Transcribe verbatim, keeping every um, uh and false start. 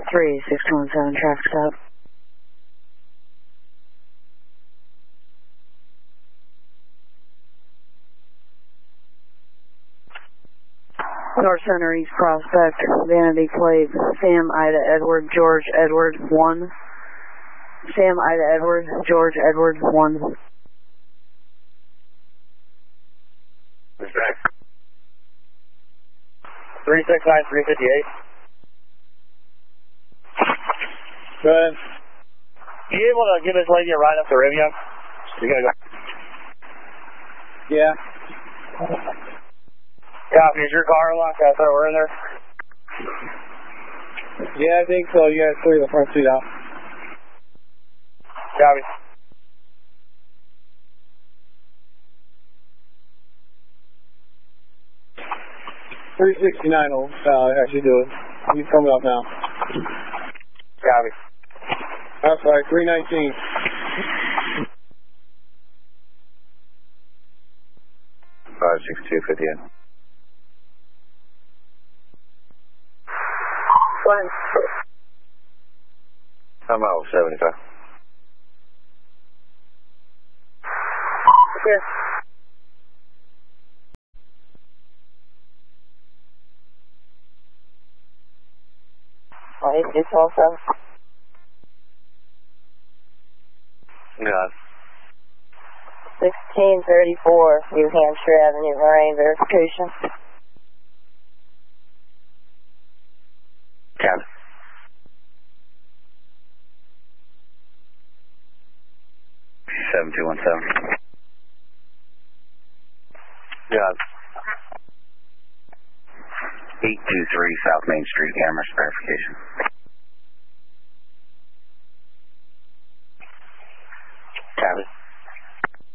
three six one seven traffic stop. North Center East Prospect, Vanity Plate, Sam Ida Edward, George Edward one. Sam Ida Edward, George Edward one. Respect. three six nine three fifty-eight. Good. You able to give this lady a ride up the rim yet? You gotta go. Yeah. Copy. Is your car locked? I thought we're in there. Yeah, I think so. You guys clear the front seat out. Copy. three sixty-nine will uh, actually do it. He's coming up now. Copy. That's right, three nineteen. five six two fifty-eight. Fine. I'm out seventy-five. Yes. Light is also. Yeah. sixteen thirty-four New Hampshire Avenue, Lorraine verification. Copy. seven two one seven. Yeah. eight two three South Main Street, Amherst verification.